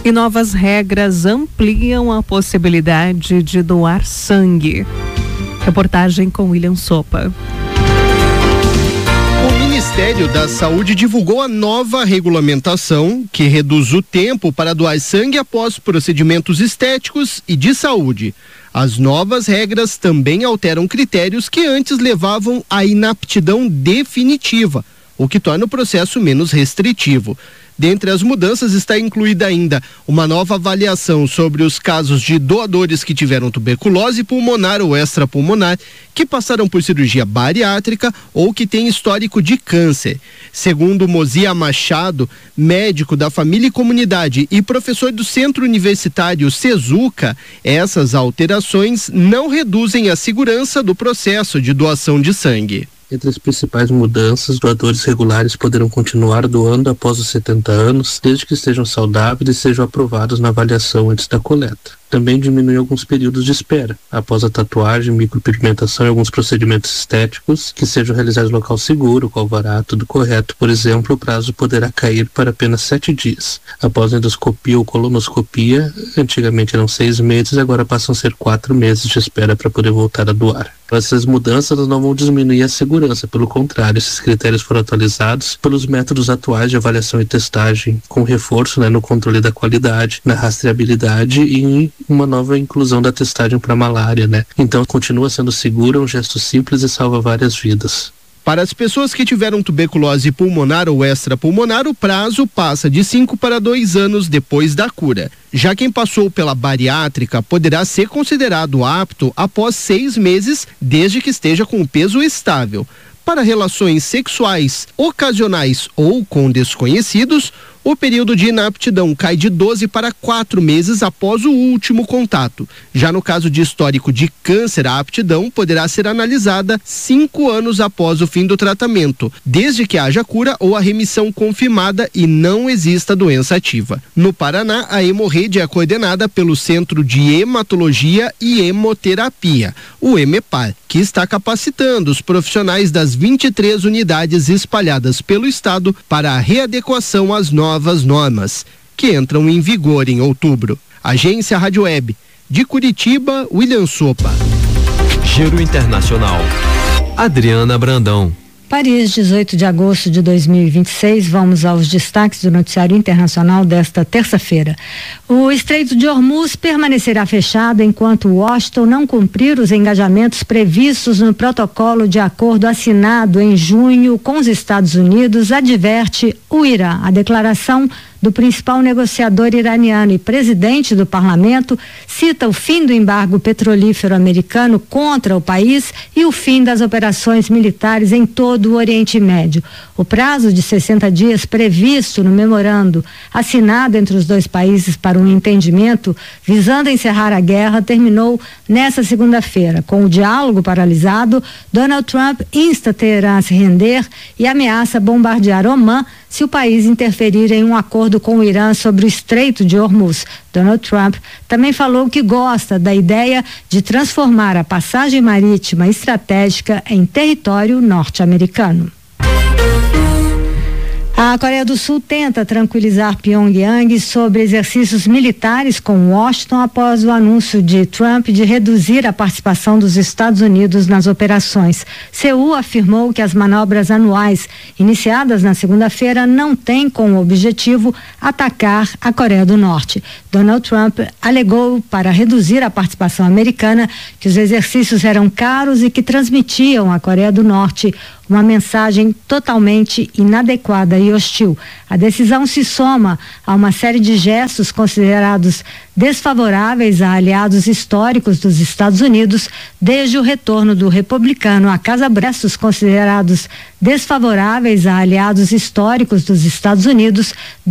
E novas regras ampliam a possibilidade de doar sangue. Reportagem com William Sopa. O Ministério da Saúde divulgou a nova regulamentação que reduz o tempo para doar sangue após procedimentos estéticos e de saúde. As novas regras também alteram critérios que antes levavam à inaptidão definitiva, o que torna o processo menos restritivo. Dentre as mudanças está incluída ainda uma nova avaliação sobre os casos de doadores que tiveram tuberculose pulmonar ou extrapulmonar, que passaram por cirurgia bariátrica ou que têm histórico de câncer. Segundo Mozia Machado, médico da Família e Comunidade e professor do Centro Universitário Cezuca, essas alterações não reduzem a segurança do processo de doação de sangue. Entre as principais mudanças, doadores regulares poderão continuar doando após os 70 anos, desde que estejam saudáveis e sejam aprovados na avaliação antes da coleta. Também diminui alguns períodos de espera, após a tatuagem, micropigmentação e alguns procedimentos estéticos que sejam realizados em local seguro, com alvará, tudo correto. Por exemplo, o prazo poderá cair para apenas 7 dias. Após a endoscopia ou colonoscopia, antigamente eram 6 meses, agora passam a ser 4 meses de espera para poder voltar a doar. Essas mudanças não vão diminuir a segurança, pelo contrário, esses critérios foram atualizados pelos métodos atuais de avaliação e testagem, com reforço no controle da qualidade, na rastreabilidade e uma nova inclusão da testagem para malária, Então continua sendo seguro, um gesto simples e salva várias vidas. Para as pessoas que tiveram tuberculose pulmonar ou extrapulmonar, o prazo passa de 5 para 2 anos depois da cura. Já quem passou pela bariátrica poderá ser considerado apto após 6 meses, desde que esteja com o peso estável. Para relações sexuais ocasionais ou com desconhecidos, o período de inaptidão cai de 12 para 4 meses após o último contato. Já no caso de histórico de câncer, a aptidão poderá ser analisada 5 anos após o fim do tratamento, desde que haja cura ou a remissão confirmada e não exista doença ativa. No Paraná, a hemorrede é coordenada pelo Centro de Hematologia e Hemoterapia, o EMEPAR, que está capacitando os profissionais das 23 unidades espalhadas pelo estado para a readequação às novas normas, que entram em vigor em outubro. Agência Rádio Web, de Curitiba, William Sopa. Giro Internacional, Adriana Brandão. Paris, 18 de agosto de 2026, vamos aos destaques do noticiário internacional desta terça-feira. O Estreito de Hormuz permanecerá fechado enquanto Washington não cumprir os engajamentos previstos no protocolo de acordo assinado em junho com os Estados Unidos, adverte o Irã. A declaração do principal negociador iraniano e presidente do parlamento cita o fim do embargo petrolífero americano contra o país e o fim das operações militares em todo o Oriente Médio. O prazo de 60 dias previsto no memorando assinado entre os dois países para um entendimento visando encerrar a guerra terminou nesta segunda-feira. Com o diálogo paralisado, Donald Trump insta Teherã a se render e ameaça bombardear Omã se o país interferir em um acordo com o Irã sobre o Estreito de Hormuz. Donald Trump também falou que gosta da ideia de transformar a passagem marítima estratégica em território norte-americano. A Coreia do Sul tenta tranquilizar Pyongyang sobre exercícios militares com Washington após o anúncio de Trump de reduzir a participação dos Estados Unidos nas operações. Seul afirmou que as manobras anuais iniciadas na segunda-feira não têm como objetivo atacar a Coreia do Norte. Donald Trump alegou para reduzir a participação americana que os exercícios eram caros e que transmitiam à Coreia do Norte uma mensagem totalmente inadequada e hostil. A decisão se soma a uma série de gestos considerados desfavoráveis a aliados históricos dos Estados Unidos desde o retorno do republicano à Casa Branca, considerados desfavoráveis a aliados históricos dos Estados Unidos